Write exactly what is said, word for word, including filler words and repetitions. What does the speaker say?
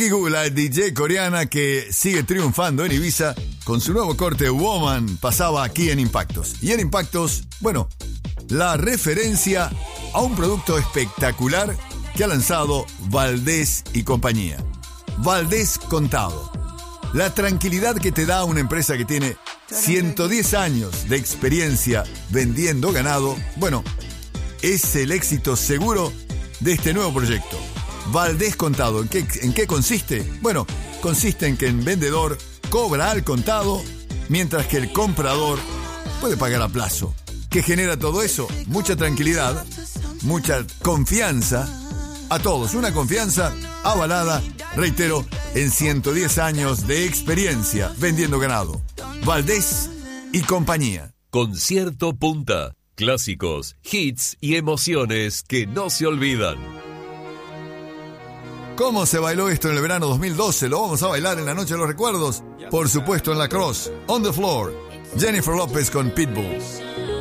Igu, la D J coreana que sigue triunfando en Ibiza con su nuevo corte Woman, pasaba aquí en Impactos. Y en Impactos, bueno, la referencia a un producto espectacular que ha lanzado Valdés y compañía. Valdés Contado. La tranquilidad que te da una empresa que tiene ciento diez años de experiencia vendiendo ganado, bueno, es el éxito seguro de este nuevo proyecto. Valdés Contado, ¿en qué, en qué consiste? Bueno, consiste en que el vendedor cobra al contado, mientras que el comprador puede pagar a plazo. ¿Qué genera todo eso? Mucha tranquilidad, mucha confianza a todos. Una confianza avalada, reitero, en ciento diez años de experiencia vendiendo ganado. Valdés y compañía. Concierto Punta. Clásicos, hits y emociones que no se olvidan. ¿Cómo se bailó esto en el verano dos mil doce? Lo vamos a bailar en la noche de los recuerdos. Por supuesto en la Cross, On the Floor. Jennifer López con Pitbull.